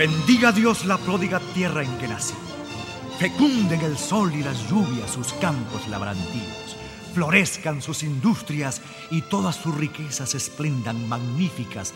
Bendiga Dios la pródiga tierra en que nací. Fecunden el sol y las lluvias sus campos labrantíos. Florezcan sus industrias y todas sus riquezas esplendan magníficas